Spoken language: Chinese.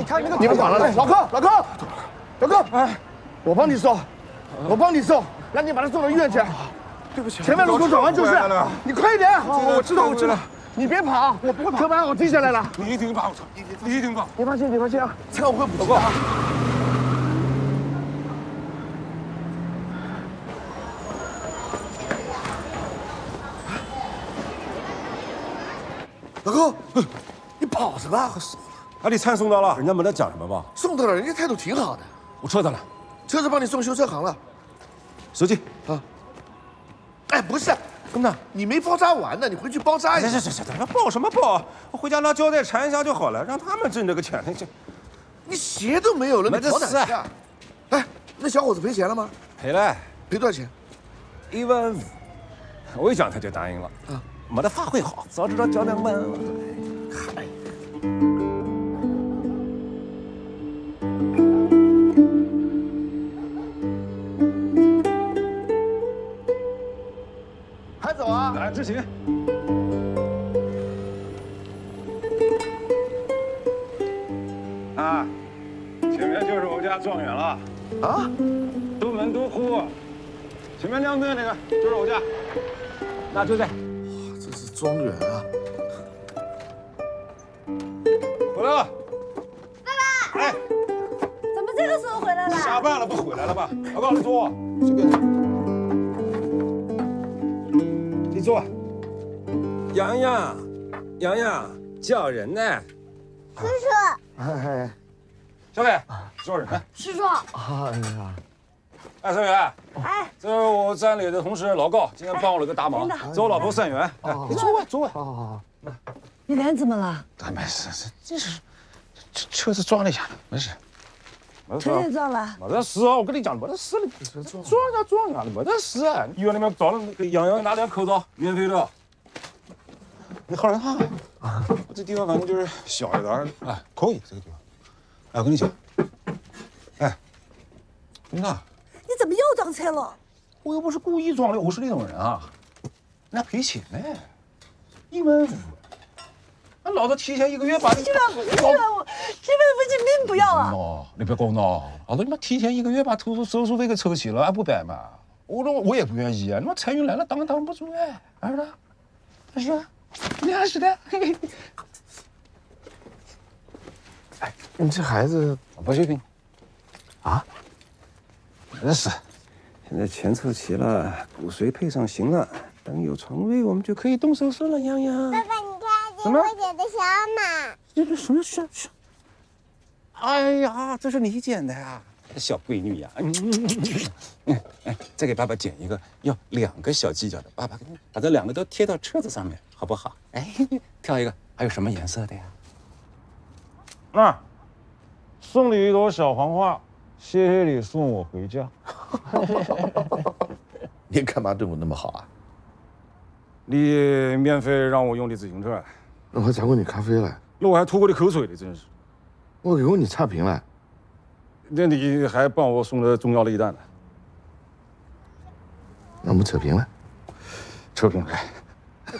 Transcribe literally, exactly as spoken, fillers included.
看那个， 你们管了，老柯，老柯，老柯，哎，我帮你送，我帮你送，让你把他送到医院去。 对不起， 前面路口转弯就是，你快一点。 我知道，我知道。 你别跑，我不会跑。车牌我记下来了。 你一定把我操！你一定把。 你放心，你放心啊，这个我会补齐的。老公，你跑什么？ 把你菜送到了，人家没得讲什么吧？ 送到了，人家态度挺好的。 我车在哪？ 车子帮你送修车行了。 手机啊。哎，不是。 公子，你没包扎完呢，你回去包扎一下。 行行行行，包什么包？我回家拿胶带缠一下就好了，让他们挣这个钱。这， 你鞋都没有了， 没得事。 哎，那小伙子赔钱了吗？ 赔了， 赔多少钱？ 一万五。我一讲他就答应了。啊，没得发挥好，早知道交两万了。嗨。 还走啊？ 来执行。啊，前面就是我家庄园了。啊？都门都户，前面亮灯那个就是我家。那就在。哇， 这是庄园啊！ 回来了。 爸爸。 哎。 怎么这个时候回来了？ 下班了不回来了吧？老高，你坐，随便坐。 你坐，洋洋，洋洋叫人呢。 叔叔， 哎哎， 小伟，叫人呢。 叔叔。 啊，哎呀， 哎，三元，哎，这是我站里的同事老高，今天帮我了个大忙，找我老婆三元。哎，你坐吧，坐吧。 好好好。 你脸怎么了？ 哎，没事，这这是这车子撞了一下，没事。 车也撞了？ 没得事啊，我跟你讲，没得事的，撞呀撞呀的，没得事。医院里面找了那个洋洋拿点口罩，免费的。你好人看，我这地方反正就是小一点，哎，可以这个地方。哎，我跟你讲，哎，你看， 你怎么又撞车了？ 我又不是故意撞的，我是那种人啊，人家赔钱呢，一万五。 那老子提前一个月把你一万五，一万五，一万五，你命不要啊！ 哦，你别搞闹，老子他妈提前一个月把手术手术费给抽齐了，还不白吗？我说我也不愿意啊，他妈财运来了挡也挡不住哎，儿子，不是，你还是的。 哎，你这孩子不血病啊？ 没事，现在钱凑齐了，骨髓配上行了，等有床位我们就可以动手术了，洋洋。 爸爸，你看。 这是我写的小马， 这这什么小小？哎呀，这是你剪的呀，小闺女呀！嗯嗯哎，再给爸爸剪一个，要两个小犄角的，爸爸给你把这两个都贴到车子上面，好不好？哎，挑一个，还有什么颜色的呀？那送你一朵小黄花，谢谢你送我回家。 你干嘛对我那么好啊？ 你免费让我用你自行车。 我还砸过你咖啡了， 那我还吐过你口水的，真是。 我给过你差评了， 那你还帮我送了重要的一单呢。 那我们扯平了， 扯平了。